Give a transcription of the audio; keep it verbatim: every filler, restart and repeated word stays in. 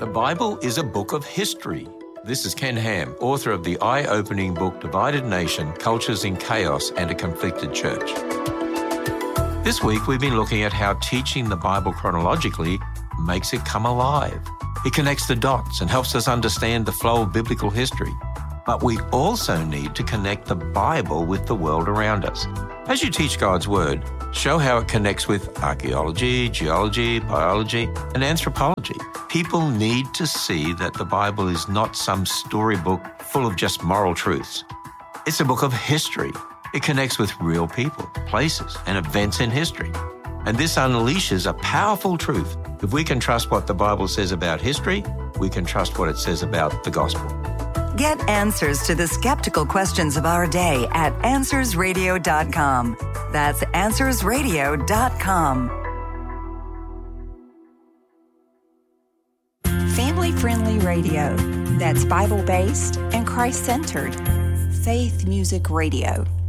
The Bible is a book of history. This is Ken Ham, author of the eye-opening book Divided Nation, Cultures in Chaos and a Conflicted Church. This week we've been looking at how teaching the Bible chronologically makes it come alive. It connects the dots and helps us understand the flow of biblical history. But we also need to connect the Bible with the world around us. As you teach God's Word, show how it connects with archaeology, geology, biology, and anthropology. People need to see that the Bible is not some storybook full of just moral truths. It's a book of history. It connects with real people, places, and events in history. And this unleashes a powerful truth. If we can trust what the Bible says about history, we can trust what it says about the gospel. Get answers to the skeptical questions of our day at answers radio dot com. That's answers radio dot com. Family-friendly radio that's Bible-based and Christ-centered. Faith Music Radio.